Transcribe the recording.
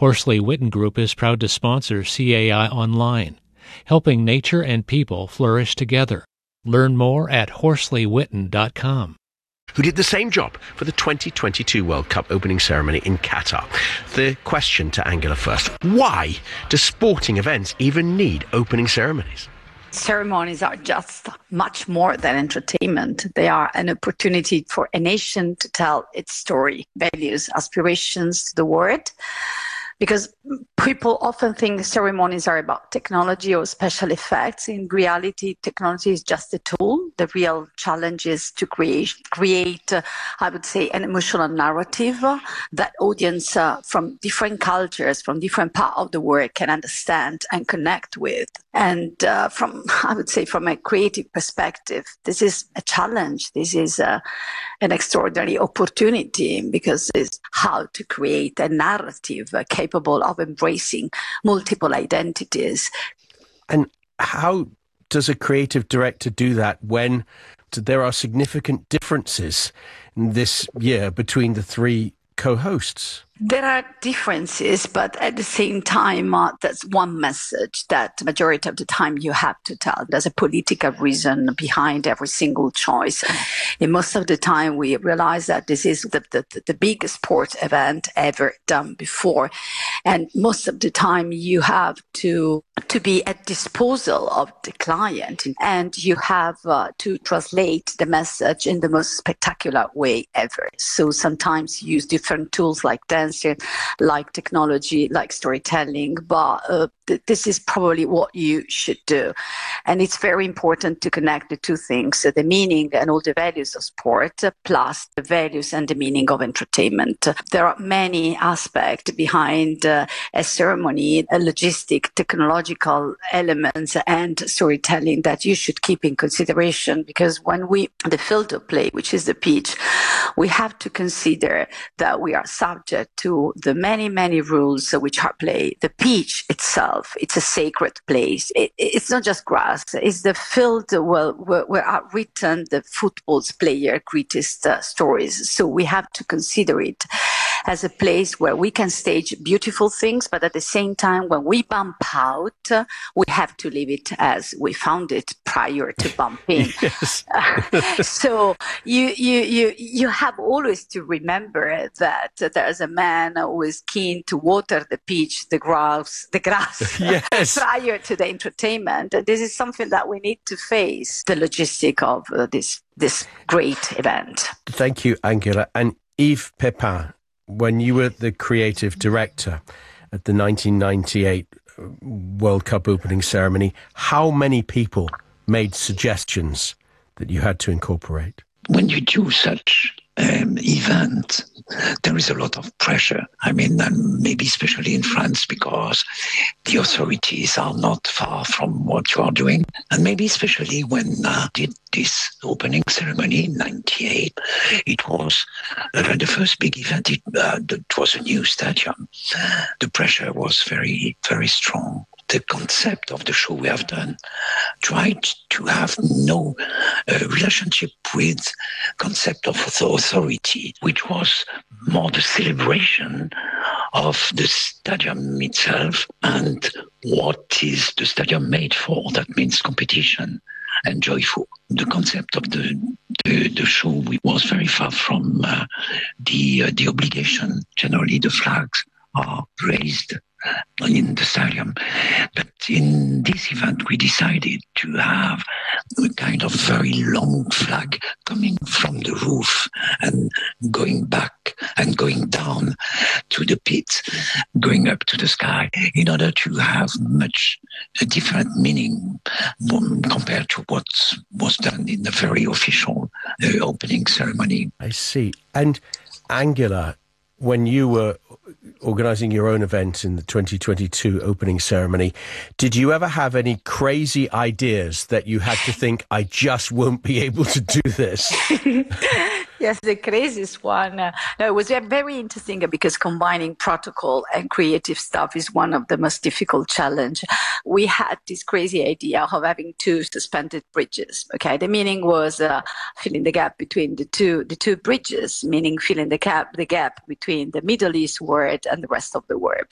Horsley Witten Group is proud to sponsor CAI Online, helping nature and people flourish together. Learn more at HorsleyWitten.com. Who did the same job for the 2022 World Cup opening ceremony in Qatar. The question to Angela first: why do sporting events even need opening ceremonies? Ceremonies are just much more than entertainment. They are an opportunity for a nation to tell its story, values, aspirations to the world. Because people often think ceremonies are about technology or special effects. In reality, technology is just a tool. The real challenge is to create I would say, an emotional narrative that audience from different cultures, from different parts of the world can understand and connect with. And from a creative perspective, this is a challenge. This is an extraordinary opportunity, because it's how to create a narrative capable of embracing multiple identities. And how does a creative director do that when there are significant differences this year between the three co-hosts? There are differences, but at the same time, there's one message that the majority of the time you have to tell. There's a political reason behind every single choice. And most of the time we realize that this is the biggest sport event ever done before. And most of the time you have to be at disposal of the client, and you have to translate the message in the most spectacular way ever. So sometimes you use different tools like dance, like technology, like storytelling, but this is probably what you should do. And it's very important to connect the two things, so the meaning and all the values of sport, plus the values and the meaning of entertainment. There are many aspects behind a ceremony, logistic, technological elements and storytelling that you should keep in consideration, because when the field of play, which is the pitch, we have to consider that we are subject to the many, many rules which are played. The pitch itself, it's a sacred place. It's not just grass. It's the field where are written the football's player greatest stories. So we have to consider it as a place where we can stage beautiful things, but at the same time, when we bump out, we have to leave it as we found it prior to bumping. Yes. So you have always to remember that there's a man who is keen to water the pitch, the grass, yes, prior to the entertainment. This is something that we need to face, the logistic of this great event. Thank you, Angela. And Yves Pépin, when you were the creative director at the 1998 World Cup opening ceremony, how many people made suggestions that you had to incorporate? When you do such event, there is a lot of pressure. I mean, maybe especially in France, because the authorities are not far from what you are doing. And maybe especially when I did this opening ceremony in 98, it was the first big event. It was a new stadium. The pressure was very, very strong. The concept of the show we have done tried to have no relationship with concept of authority, which was more the celebration of the stadium itself and what is the stadium made for. That means competition and joyful. The concept of the show was very far from the obligation. Generally, the flags are raised in the stadium. But in this event, we decided to have a kind of very long flag coming from the roof and going back and going down to the pit, going up to the sky, in order to have much a different meaning compared to what was done in the very official opening ceremony. I see. And Angela, when you were organising your own event in the 2022 opening ceremony, did you ever have any crazy ideas that you had to think, I just won't be able to do this? Yes, the craziest one. No, it was very interesting because combining protocol and creative stuff is one of the most difficult challenge. We had this crazy idea of having two suspended bridges. Okay, the meaning was filling the gap between the two bridges, meaning filling the gap between the Middle East world and the rest of the world.